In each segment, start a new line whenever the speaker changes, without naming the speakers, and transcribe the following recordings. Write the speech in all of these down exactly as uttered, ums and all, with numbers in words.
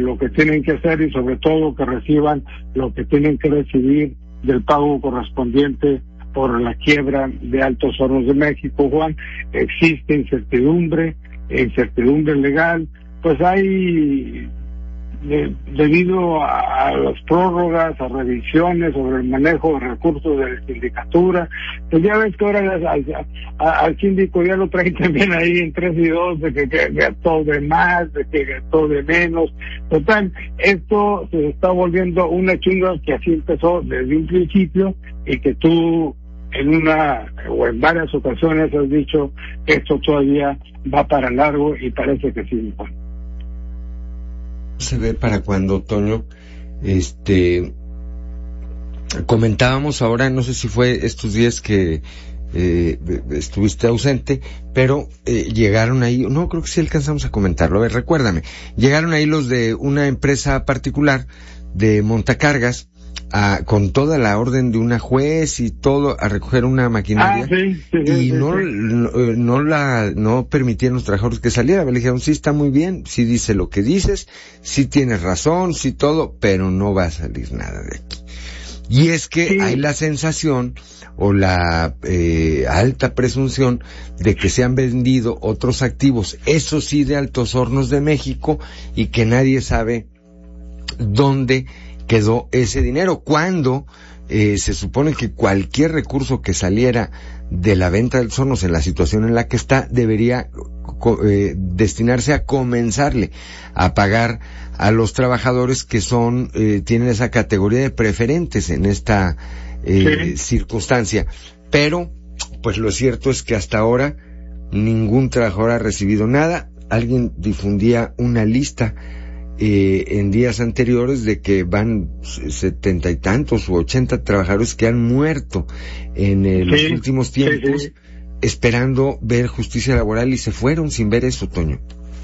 lo que tienen que hacer y sobre todo que reciban lo que tienen que recibir del pago correspondiente por la quiebra de Altos Hornos de México, Juan. Existe incertidumbre, incertidumbre legal, pues hay, de, debido a, a las prórrogas, a revisiones sobre el manejo de recursos de la sindicatura, pues ya ves que ahora al, al síndico ya lo traen también ahí en tres y dos, de que, que gastó de más, de que gastó de menos. Total, esto se está volviendo una chunga que así empezó desde un principio y que tú en una o en varias ocasiones has dicho que esto todavía va para largo y parece que sí.
Se ve para cuando, Toño, este, comentábamos ahora, no sé si fue estos días que eh, estuviste ausente, pero eh, llegaron ahí, no, creo que sí alcanzamos a comentarlo, a ver, recuérdame, llegaron ahí los de una empresa particular de montacargas, A, con toda la orden de una juez y todo, a recoger una maquinaria.
Ah, sí, sí, sí,
y
sí,
no,
sí.
no, no la, no permitían los trabajadores que saliera. Le dijeron, sí está muy bien, sí dice lo que dices, sí tienes razón, sí todo, pero no va a salir nada de aquí. Y es que sí. Hay la sensación o la eh, alta presunción de que se han vendido otros activos, eso sí de Altos Hornos de México, y que nadie sabe dónde quedó ese dinero, cuando eh, se supone que cualquier recurso que saliera de la venta de Altos Hornos en la situación en la que está debería eh, destinarse a comenzarle a pagar a los trabajadores que son eh, tienen esa categoría de preferentes en esta eh, sí. circunstancia. Pero pues lo cierto es que hasta ahora ningún trabajador ha recibido nada. Alguien difundía una lista Eh, en días anteriores de que van setenta y tantos u ochenta trabajadores que han muerto en eh, los
sí,
últimos tiempos,
sí, sí.
esperando ver justicia laboral, y se fueron sin ver eso, Toño.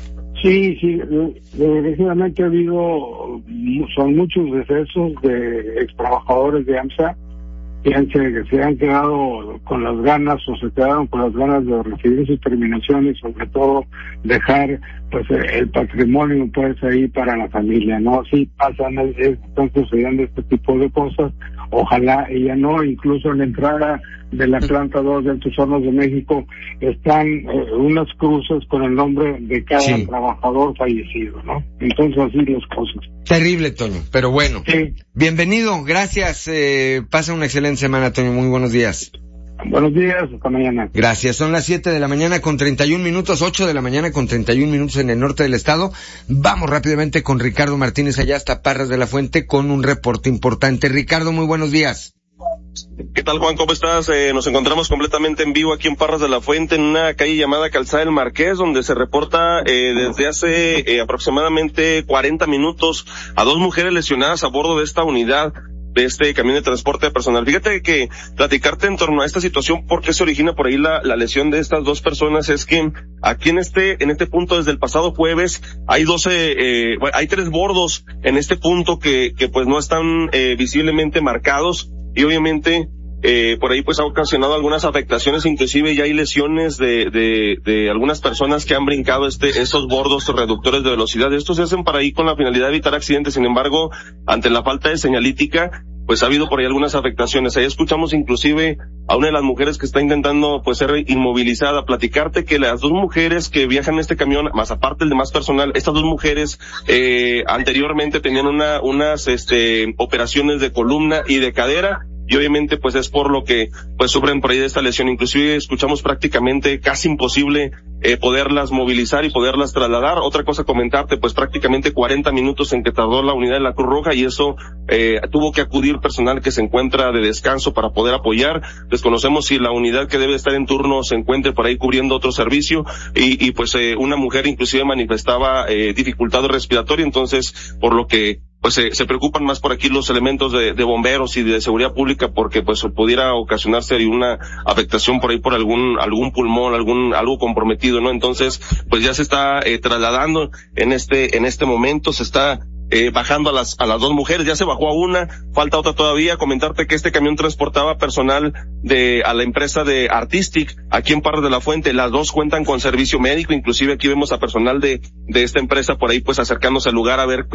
Sí, sí, desgraciadamente ha habido, son muchos decesos de ex trabajadores de AMSA que, han, que se han quedado con las ganas o se quedaron con las ganas de recibir su terminación y sobre todo dejar pues el patrimonio pues ahí para la familia, ¿no? Sí pasan, están sucediendo este tipo de cosas, ojalá ella no, incluso en la entrada de la planta dos de Altos Hornos de México están eh, unas cruces con el nombre de cada sí. trabajador fallecido, ¿no? Entonces así las cosas.
Terrible, Toño, pero bueno.
Sí.
Bienvenido, gracias, eh, pasa una excelente semana, Toño, muy buenos días.
Buenos días, hasta mañana.
Gracias, son las siete de la mañana con treinta y un minutos, ocho de la mañana con treinta y un minutos en el norte del estado. Vamos rápidamente con Ricardo Martínez allá hasta Parras de la Fuente con un reporte importante. Ricardo, muy buenos días.
¿Qué tal, Juan? ¿Cómo estás? Eh, nos encontramos completamente en vivo aquí en Parras de la Fuente, en una calle llamada Calzada del Marqués, donde se reporta eh, desde hace eh, aproximadamente cuarenta minutos a dos mujeres lesionadas a bordo de esta unidad, de este camión de transporte de personal. Fíjate que platicarte en torno a esta situación, por qué se origina por ahí la, la lesión de estas dos personas, es que aquí en este, en este punto desde el pasado jueves hay doce, eh, hay tres bordos en este punto que, que pues no están eh, visiblemente marcados, y obviamente eh, por ahí pues ha ocasionado algunas afectaciones, inclusive ya hay lesiones de, de, de algunas personas que han brincado este, estos bordos reductores de velocidad. Estos se hacen para ahí con la finalidad de evitar accidentes. Sin embargo, ante la falta de señalítica, pues ha habido por ahí algunas afectaciones. Ahí escuchamos inclusive a una de las mujeres que está intentando pues ser inmovilizada. Platicarte que las dos mujeres que viajan en este camión, más aparte el demás personal, estas dos mujeres eh, anteriormente tenían una unas este operaciones de columna y de cadera, y obviamente pues es por lo que pues sufren por ahí de esta lesión. Inclusive escuchamos prácticamente casi imposible eh, poderlas movilizar y poderlas trasladar. Otra cosa comentarte, pues prácticamente cuarenta minutos en que tardó la unidad de la Cruz Roja, y eso eh, tuvo que acudir personal que se encuentra de descanso para poder apoyar. Desconocemos si la unidad que debe estar en turno se encuentre por ahí cubriendo otro servicio, y, y pues eh, una mujer inclusive manifestaba eh, dificultad respiratoria, entonces por lo que pues se, se preocupan más por aquí los elementos de, de bomberos y de seguridad pública, porque pues pudiera ocasionarse una afectación por ahí por algún algún pulmón, algún algo comprometido, ¿no? Entonces pues ya se está eh, trasladando en este en este momento, se está eh, bajando a las a las dos mujeres, ya se bajó a una, falta otra todavía. Comentarte que este camión transportaba personal de a la empresa de Artistic aquí en Parras de la Fuente. Las dos cuentan con servicio médico, inclusive aquí vemos a personal de de esta empresa por ahí pues acercándose al lugar a ver